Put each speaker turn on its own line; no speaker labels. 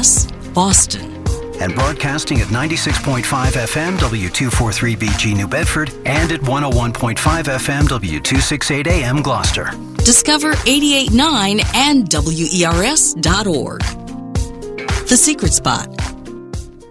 WERS, Boston.
And broadcasting at 96.5 FM W243BG New Bedford and at 101.5 FM W268 AM Gloucester.
Discover 88.9 and WERS.org. The Secret Spot.